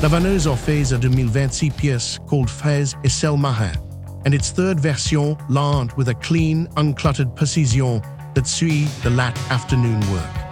La vanneuse Orphèse 2026 pièce called Fraise et Sel Marin, and its third version, lente with a clean, uncluttered precision that suit the late afternoon work.